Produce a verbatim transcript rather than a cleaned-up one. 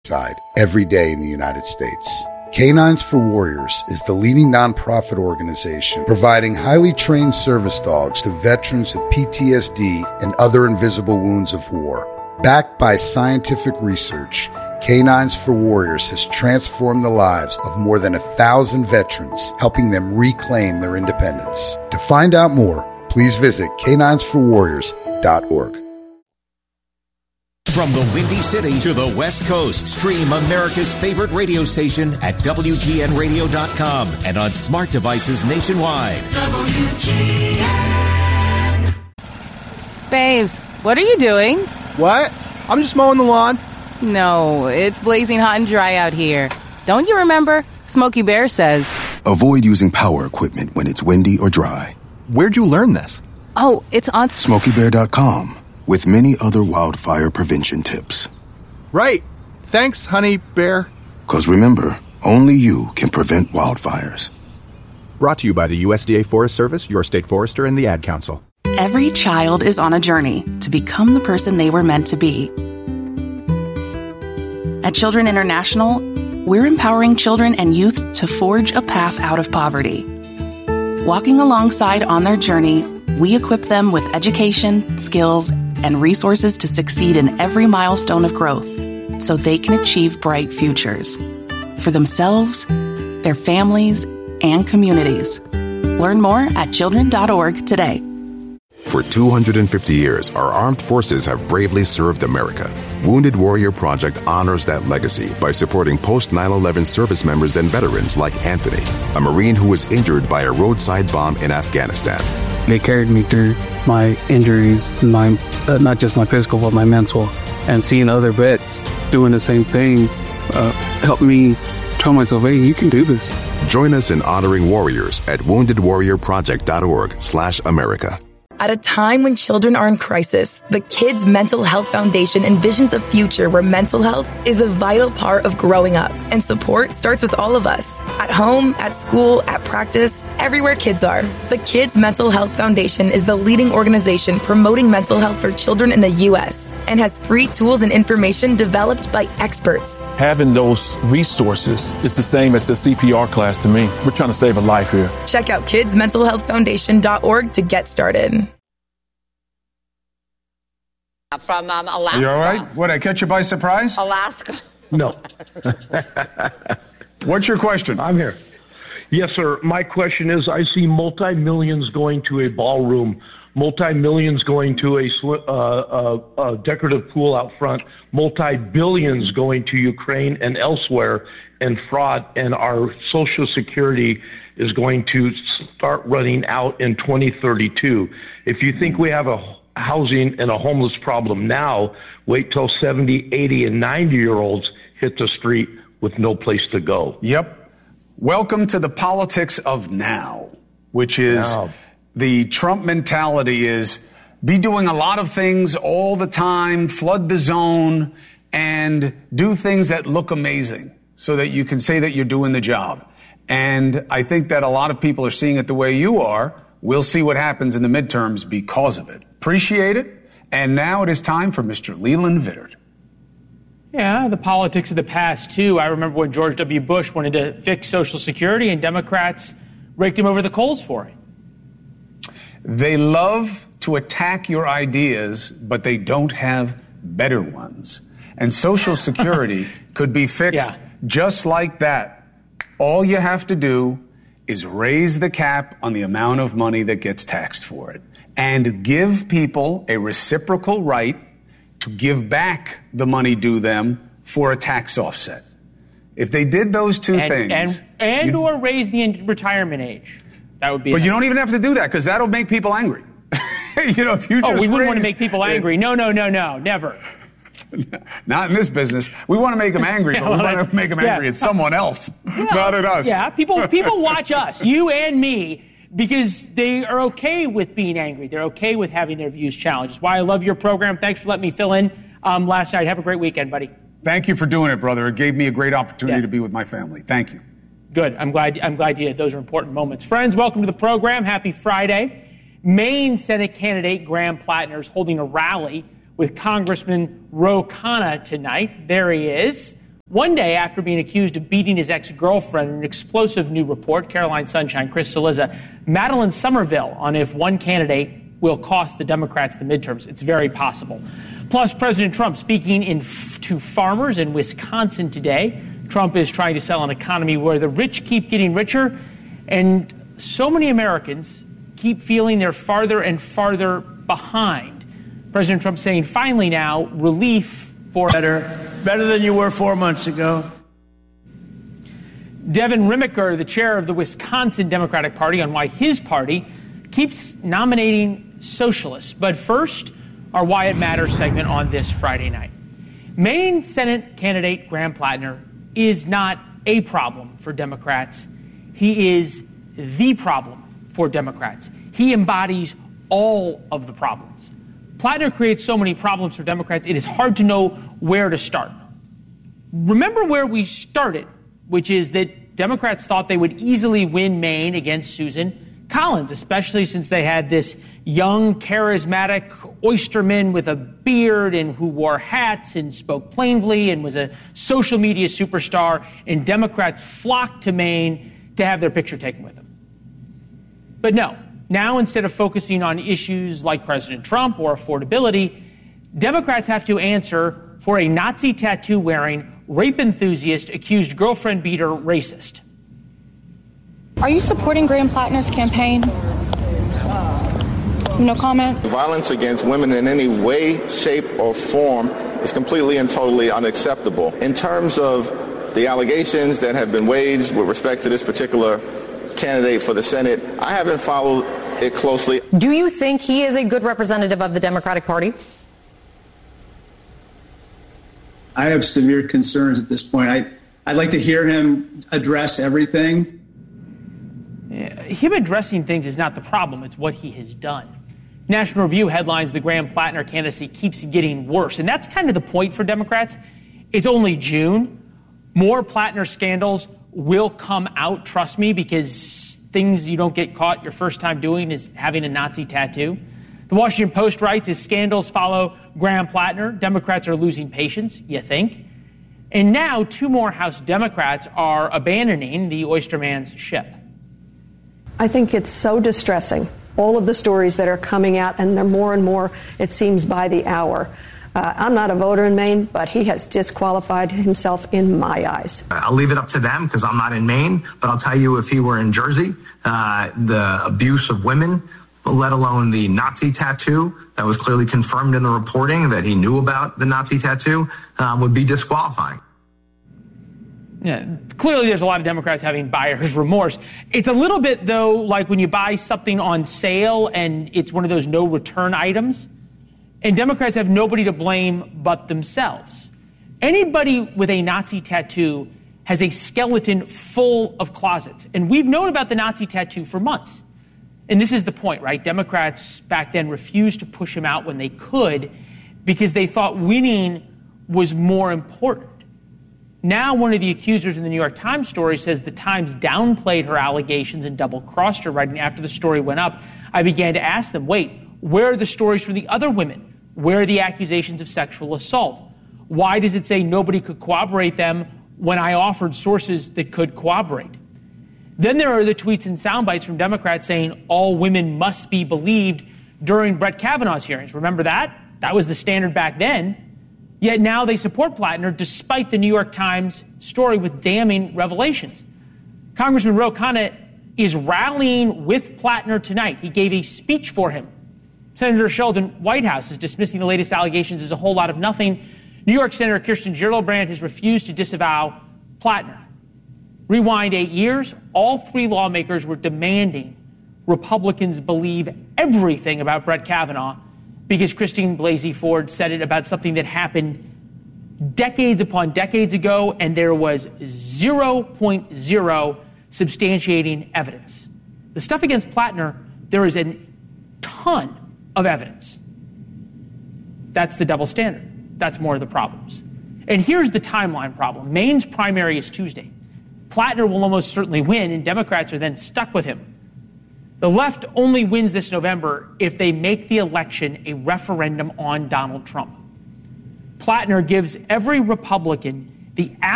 every day in the United States. Canines for Warriors is the leading nonprofit organization providing highly trained service dogs to veterans with P T S D and other invisible wounds of war. Backed by scientific research, Canines for Warriors has transformed the lives of more than a thousand veterans, helping them reclaim their independence. To find out more, please visit canines for warriors dot org. From the Windy City to the West Coast, stream America's favorite radio station at W G N radio dot com and on smart devices nationwide. W G N. Babes, what are you doing? What? I'm just mowing the lawn. No, it's blazing hot and dry out here. Don't you remember? Smokey Bear says, avoid using power equipment when it's windy or dry. Where'd you learn this? Oh, it's on smokey bear dot com. With many other wildfire prevention tips. Right. Thanks, honey bear. Because remember, only you can prevent wildfires. Brought to you by the U S D A Forest Service, your state forester, and the Ad Council. Every child is on a journey to become the person they were meant to be. At Children International, we're empowering children and youth to forge a path out of poverty. Walking alongside on their journey, we equip them with education, skills, and resources to succeed in every milestone of growth so they can achieve bright futures for themselves, their families, and communities. Learn more at children dot org today. For two hundred fifty years, our armed forces have bravely served America. Wounded Warrior Project honors that legacy by supporting post nine eleven service members and veterans like Anthony, a Marine who was injured by a roadside bomb in Afghanistan. They carried me through my injuries, my uh, not just my physical, but my mental. And seeing other vets doing the same thing uh, helped me tell myself, hey, you can do this. Join us in honoring warriors at wounded warrior project dot org slash America. At a time when children are in crisis, the Kids Mental Health Foundation envisions a future where mental health is a vital part of growing up. And support starts with all of us. At home, at school, at practice, everywhere kids are. The Kids Mental Health Foundation is the leading organization promoting mental health for children in the U S and has free tools and information developed by experts. Having those resources is the same as the C P R class to me. We're trying to save a life here. Check out kids mental health foundation dot org to get started. From um, Alaska. You all right? What, I catch you by surprise? Alaska. No. What's your question? I'm here. Yes, sir. My question is, I see multi-millions going to a ballroom, multi-millions going to a, uh, uh, a decorative pool out front, multi-billions going to Ukraine and elsewhere, and fraud, and our Social Security is going to start running out in twenty thirty-two. If you think we have a housing and a homeless problem now, wait till seventy, eighty, and ninety-year-olds hit the street with no place to go. Yep. Welcome to the politics of now, which is now. The Trump mentality is be doing a lot of things all the time, flood the zone, and do things that look amazing so that you can say that you're doing the job. And I think that a lot of people are seeing it the way you are. We'll see what happens in the midterms because of it. Appreciate it. And now it is time for Mister Leland Vittert. Yeah, the politics of the past, too. I remember when George W. Bush wanted to fix Social Security and Democrats raked him over the coals for it. They love to attack your ideas, but they don't have better ones. And Social Security could be fixed yeah. just like that. All you have to do is raise the cap on the amount of money that gets taxed for it and give people a reciprocal right to give back the money due them for a tax offset. If they did those two and, things... And, and or raise the retirement age. That would be... But nice. You don't even have to do that because that'll make people angry. you know, if you just Oh, we wouldn't raise, want to make people angry. No, no, no, no, never. Not in this business. We want to make them angry, but yeah, well, we want to make them angry yeah. at someone else, yeah. not at us. Yeah, people people watch us, you and me, because they are okay with being angry. They're okay with having their views challenged. That's why I love your program. Thanks for letting me fill in um, last night. Have a great weekend, buddy. Thank you for doing it, brother. It gave me a great opportunity yeah. to be with my family. Thank you. Good. I'm glad. I'm glad you did. Those are important moments. Friends, welcome to the program. Happy Friday. Maine Senate candidate Graham Plattner is holding a rally with Congressman Ro Khanna tonight. There he is. One day after being accused of beating his ex-girlfriend in an explosive new report, Caroline Sunshine, Chris Cillizza, Madeline Somerville on if one candidate will cost the Democrats the midterms. It's very possible. Plus, President Trump speaking in f- to farmers in Wisconsin today. Trump is trying to sell an economy where the rich keep getting richer, and so many Americans keep feeling they're farther and farther behind. President Trump saying, finally now, relief for... Better. Better than you were four months ago. Devin Rimiker, the chair of the Wisconsin Democratic Party, on why his party keeps nominating socialists. But first, our Why It Matters segment on this Friday night. Maine Senate candidate Graham Plattner is not a problem for Democrats. He is the problem for Democrats. He embodies all of the problems. Plattner creates so many problems for Democrats, it is hard to know where to start. Remember where we started, which is that Democrats thought they would easily win Maine against Susan Collins, especially since they had this young, charismatic oysterman with a beard and who wore hats and spoke plainly and was a social media superstar, and Democrats flocked to Maine to have their picture taken with him. But no. Now, instead of focusing on issues like President Trump or affordability, Democrats have to answer for a Nazi tattoo-wearing, rape enthusiast accused girlfriend beater racist. Are you supporting Graham Plattner's campaign? No comment? Violence against women in any way, shape, or form is completely and totally unacceptable. In terms of the allegations that have been waged with respect to this particular candidate for the Senate, I haven't followed it closely. Do you think he is a good representative of the Democratic Party? I have severe concerns at this point. I, I'd like to hear him address everything. Yeah, him addressing things is not the problem. It's what he has done. National Review headlines the Graham Plattner candidacy keeps getting worse. And that's kind of the point for Democrats. It's only June. More Plattner scandals will come out, trust me, because things you don't get caught your first time doing is having a Nazi tattoo. The Washington Post writes, as scandals follow Graham Plattner, Democrats are losing patience, you think. And now two more House Democrats are abandoning the Oysterman's ship. I think it's so distressing, all of the stories that are coming out, and they're more and more, it seems, by the hour. Uh, I'm not a voter in Maine, but he has disqualified himself in my eyes. I'll leave it up to them because I'm not in Maine, but I'll tell you, if he were in Jersey, uh, the abuse of women, let alone the Nazi tattoo that was clearly confirmed in the reporting that he knew about the Nazi tattoo, um, would be disqualifying. Yeah, clearly there's a lot of Democrats having buyer's remorse. It's a little bit, though, like when you buy something on sale and it's one of those no return items. And Democrats have nobody to blame but themselves. Anybody with a Nazi tattoo has a skeleton full of closets. And we've known about the Nazi tattoo for months. And this is the point, right? Democrats back then refused to push him out when they could because they thought winning was more important. Now one of the accusers in the New York Times story says the Times downplayed her allegations and double-crossed her. Right after the story went up, I began to ask them, wait, where are the stories from the other women? Where are the accusations of sexual assault? Why does it say nobody could corroborate them when I offered sources that could corroborate? Then there are the tweets and sound bites from Democrats saying all women must be believed during Brett Kavanaugh's hearings. Remember that? That was the standard back then. Yet now they support Plattner despite the New York Times story with damning revelations. Congressman Ro Khanna is rallying with Plattner tonight. He gave a speech for him. Senator Sheldon Whitehouse is dismissing the latest allegations as a whole lot of nothing. New York Senator Kirsten Gillibrand has refused to disavow Plattner. Rewind eight years, all three lawmakers were demanding Republicans believe everything about Brett Kavanaugh because Christine Blasey Ford said it about something that happened decades upon decades ago, and there was zero point zero substantiating evidence. The stuff against Plattner, there is a ton of evidence. That's the double standard. That's more of the problems. And here's the timeline problem. Maine's primary is Tuesday. Plattner will almost certainly win, and Democrats are then stuck with him. The left only wins this November if they make the election a referendum on Donald Trump. Plattner gives every Republican the